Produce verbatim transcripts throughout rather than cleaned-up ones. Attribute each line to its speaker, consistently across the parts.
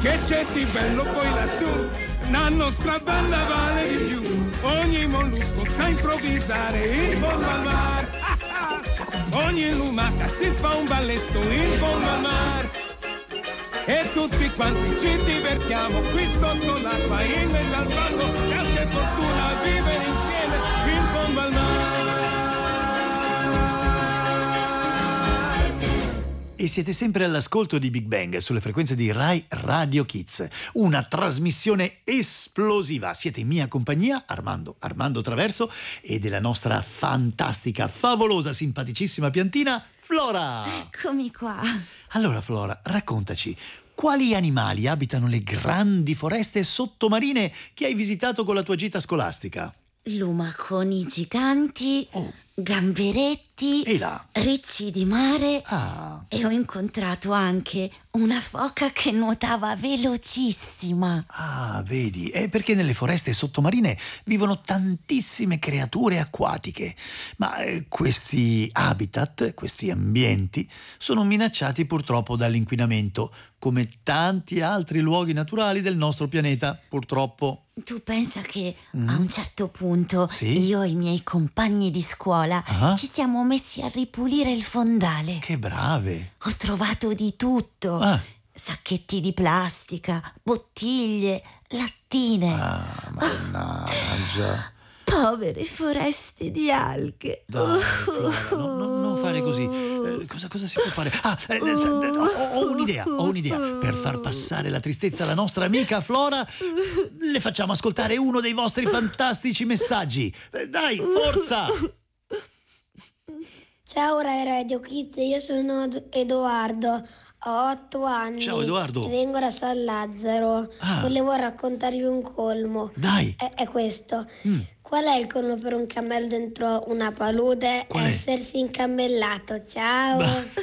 Speaker 1: che c'è di bello poi lassù, la nostra banda vale di più, ogni mollusco sa improvvisare in fondo al mar, ogni lumaca si fa un balletto in fondo al mar, e tutti quanti ci divertiamo qui sotto l'acqua in mezzo al fango, e che fortuna vivere insieme in fondo al mar.
Speaker 2: E siete sempre all'ascolto di Big Bang sulle frequenze di Rai Radio Kids, una trasmissione esplosiva. Siete in mia compagnia, Armando, Armando Traverso, e della nostra fantastica, favolosa, simpaticissima piantina, Flora.
Speaker 3: Eccomi qua.
Speaker 2: Allora Flora, raccontaci, quali animali abitano le grandi foreste sottomarine che hai visitato con la tua gita scolastica?
Speaker 3: Lumaconi giganti,
Speaker 2: Oh.
Speaker 3: gamberetti,
Speaker 2: E là?
Speaker 3: ricci di mare.
Speaker 2: Ah.
Speaker 3: E ho incontrato anche una foca che nuotava velocissima.
Speaker 2: Ah, vedi, è perché nelle foreste sottomarine vivono tantissime creature acquatiche, ma eh, questi habitat, questi ambienti, sono minacciati purtroppo dall'inquinamento, come tanti altri luoghi naturali del nostro pianeta, purtroppo.
Speaker 3: Tu pensa che
Speaker 2: Mm.
Speaker 3: a un certo punto
Speaker 2: Sì?
Speaker 3: io e i miei compagni di scuola
Speaker 2: Ah.
Speaker 3: ci siamo messi a ripulire il fondale.
Speaker 2: Che brave!
Speaker 3: Ho trovato di tutto.
Speaker 2: Ah.
Speaker 3: Sacchetti di plastica, bottiglie, lattine.
Speaker 2: Ah, mannaggia.
Speaker 3: Povere foreste di alghe.
Speaker 2: Dai, Flora, no- no- non fare così. Eh, cosa, cosa si può fare? Ah, eh, eh, sa- eh, ho, ho un'idea, ho un'idea. Per far passare la tristezza alla nostra amica Flora, le facciamo ascoltare uno dei vostri fantastici messaggi. Eh, Dai, forza!
Speaker 4: Ciao Rai Radio Kids, io sono Ed- Edoardo, ho otto anni.
Speaker 2: Ciao, Edoardo.
Speaker 4: E vengo da San Lazzaro.
Speaker 2: Ah.
Speaker 4: Volevo raccontarvi un colmo.
Speaker 2: Dai.
Speaker 4: È, è questo.
Speaker 2: Mm.
Speaker 4: Qual è il colmo per un cammello dentro una palude?
Speaker 2: Qual è?
Speaker 4: Essersi incammellato. Ciao.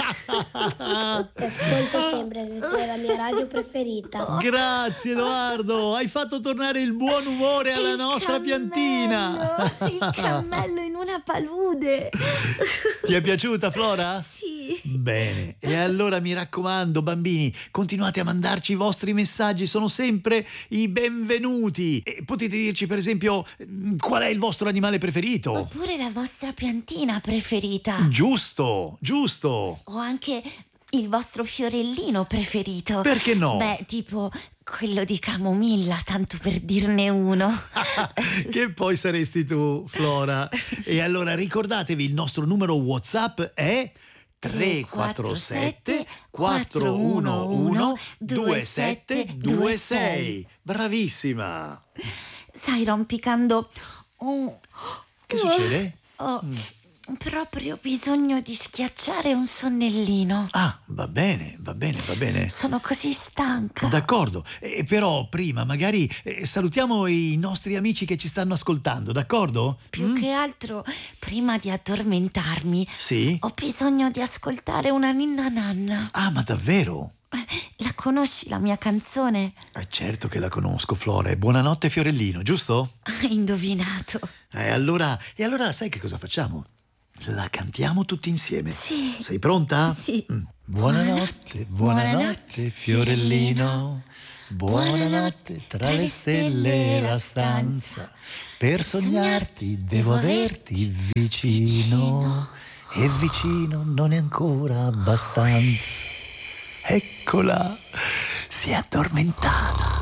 Speaker 4: Ti ascolto sempre, siete la mia radio preferita.
Speaker 2: Grazie Edoardo, hai fatto tornare il buon umore alla
Speaker 3: Il
Speaker 2: nostra
Speaker 3: cammello,
Speaker 2: piantina.
Speaker 3: Il cammello in una palude.
Speaker 2: Ti è piaciuta Flora?
Speaker 3: Sì.
Speaker 2: Bene, e allora mi raccomando bambini, continuate a mandarci i vostri messaggi, sono sempre i benvenuti. E potete dirci per esempio qual è il vostro animale preferito?
Speaker 3: Oppure la vostra piantina preferita.
Speaker 2: Giusto, giusto.
Speaker 3: O anche il vostro fiorellino preferito.
Speaker 2: Perché no?
Speaker 3: Beh, tipo quello di camomilla, tanto per dirne uno.
Speaker 2: Che poi saresti tu, Flora. E allora ricordatevi, il nostro numero WhatsApp è tre quattro sette quattro uno uno due sette due sei. Bravissima.
Speaker 3: Sai, rompicando. Oh,
Speaker 2: Che succede?
Speaker 3: Ho proprio bisogno di schiacciare un sonnellino.
Speaker 2: Ah, va bene, va bene, va bene.
Speaker 3: Sono così stanca.
Speaker 2: D'accordo, e però prima magari eh, salutiamo i nostri amici che ci stanno ascoltando, d'accordo?
Speaker 3: Più
Speaker 2: Mm?
Speaker 3: che altro, prima di addormentarmi,
Speaker 2: Sì?
Speaker 3: ho bisogno di ascoltare una ninna nanna.
Speaker 2: Ah, ma davvero?
Speaker 3: La conosci la mia canzone?
Speaker 2: Eh, certo che la conosco, Flora, è Buonanotte Fiorellino, giusto?
Speaker 3: Hai indovinato.
Speaker 2: E allora, e allora sai che cosa facciamo? La cantiamo tutti insieme.
Speaker 3: Sì.
Speaker 2: Sei pronta?
Speaker 3: Sì.
Speaker 2: Mm. Buonanotte, buonanotte, Fiorellino. Buonanotte, tra le stelle e la stanza. Per sognarti devo averti vicino. E vicino non è ancora abbastanza. Eccola, si è addormentata.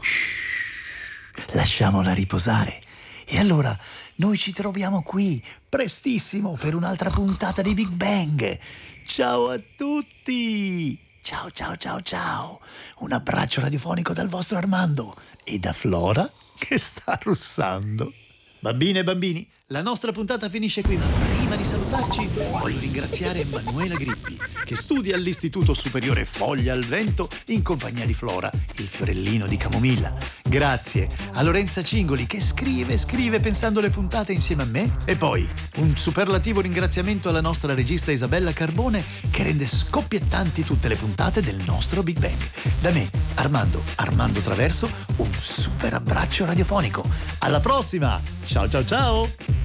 Speaker 2: Shh, lasciamola riposare. E allora noi ci troviamo qui prestissimo per un'altra puntata di Big Bang. Ciao a tutti. Ciao, ciao, ciao, ciao. Un abbraccio radiofonico dal vostro Armando e da Flora che sta russando. Bambine e bambini, la nostra puntata finisce qui, ma prima di salutarci voglio ringraziare Emanuela Grippi, che studia all'Istituto Superiore Foglia al Vento in compagnia di Flora, il fiorellino di camomilla. Grazie a Lorenza Cingoli, che scrive, scrive pensando le puntate insieme a me. E poi un superlativo ringraziamento alla nostra regista Isabella Carbone, che rende scoppiettanti tutte le puntate del nostro Big Bang. Da me, Armando, Armando Traverso, un super abbraccio radiofonico. Alla prossima! Ciao ciao ciao!